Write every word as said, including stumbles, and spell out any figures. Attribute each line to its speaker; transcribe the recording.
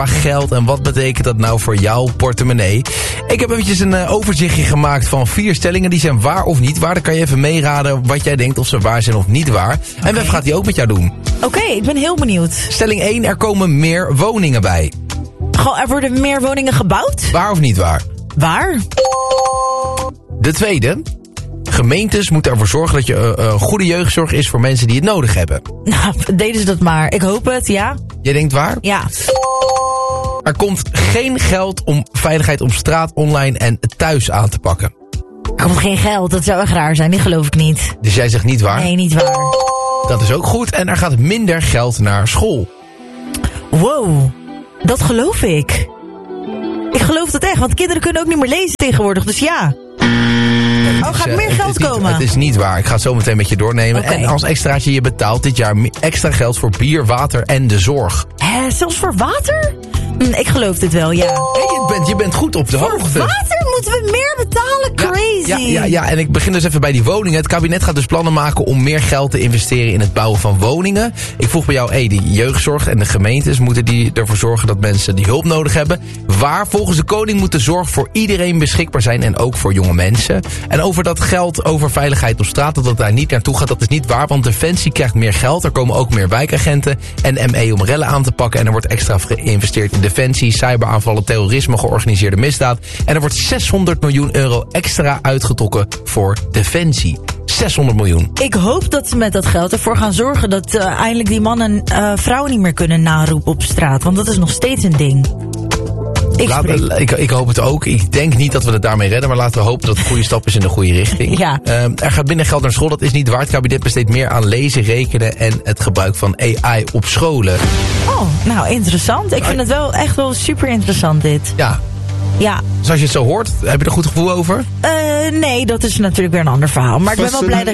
Speaker 1: geld en wat betekent dat nou voor jouw portemonnee? Ik heb eventjes een uh, overzichtje gemaakt van vier stellingen. Die zijn waar of niet waar. Dan kan je even meeraden wat jij denkt of ze waar zijn of niet waar. Okay. En Wef gaat die ook met jou doen.
Speaker 2: Oké, okay, ik ben heel benieuwd.
Speaker 1: Stelling één, er komen meer woningen bij.
Speaker 2: Goh, er worden meer woningen gebouwd?
Speaker 1: Waar of niet waar?
Speaker 2: Waar?
Speaker 1: De tweede, gemeentes moeten ervoor zorgen dat je uh, uh, goede jeugdzorg is voor mensen die het nodig hebben.
Speaker 2: Nou, deden ze dat maar. Ik hoop het, ja.
Speaker 1: Jij denkt waar?
Speaker 2: Ja.
Speaker 1: Er komt geen geld om veiligheid op straat, online en thuis aan te pakken.
Speaker 2: Er komt geen geld, dat zou echt raar zijn, die geloof ik niet.
Speaker 1: Dus jij zegt niet waar?
Speaker 2: Nee, niet waar.
Speaker 1: Dat is ook goed. En er gaat minder geld naar school.
Speaker 2: Wow, dat geloof ik. Ik geloof dat echt, want kinderen kunnen ook niet meer lezen tegenwoordig, dus ja. Oh, gaat uh, meer geld
Speaker 1: het
Speaker 2: komen?
Speaker 1: Niet, het is niet waar. Ik ga het zo meteen met je doornemen. Okay. En als extraatje, je betaalt dit jaar extra geld voor bier, water en de zorg.
Speaker 2: Hè, zelfs voor water? Hm, ik geloof dit wel, ja.
Speaker 1: Hey, je, bent, je bent goed op de
Speaker 2: voor
Speaker 1: hoogte.
Speaker 2: Voor water moeten we meer betalen? Crazy.
Speaker 1: Ja, ja, ja, ja, en ik begin dus even bij die woningen. Het kabinet gaat dus plannen maken om meer geld te investeren in het bouwen van woningen. Ik vroeg bij jou, hey, die jeugdzorg en de gemeentes, moeten die ervoor zorgen dat mensen die hulp nodig hebben? Waar? Volgens de koning moet de zorg voor iedereen beschikbaar zijn en ook voor jonge mensen. En over dat geld, over veiligheid op straat, dat het daar niet naartoe gaat, dat is niet waar. Want Defensie krijgt meer geld, er komen ook meer wijkagenten en M E om rellen aan te pakken. En er wordt extra geïnvesteerd in Defensie, cyberaanvallen, terrorisme, georganiseerde misdaad. En er wordt zeshonderd miljoen euro extra uitgetrokken voor Defensie. zeshonderd miljoen.
Speaker 2: Ik hoop dat ze met dat geld ervoor gaan zorgen dat uh, eindelijk die mannen uh, vrouwen niet meer kunnen naroepen op straat. Want dat is nog steeds een ding. Ik,
Speaker 1: Laat, ik, ik hoop het ook. Ik denk niet dat we het daarmee redden, maar laten we hopen dat het een goede stap is in de goede richting.
Speaker 2: Ja.
Speaker 1: Uh, er gaat minder geld naar school, dat is niet waar. Het kabinet besteedt meer aan lezen, rekenen en het gebruik van A I op scholen.
Speaker 2: Oh, nou interessant. Ik vind het wel echt wel super interessant dit.
Speaker 1: Ja.
Speaker 2: Ja.
Speaker 1: Dus als je het zo hoort, heb je er een goed gevoel over?
Speaker 2: Uh, nee, dat is natuurlijk weer een ander verhaal. Maar ik ben wel blij dat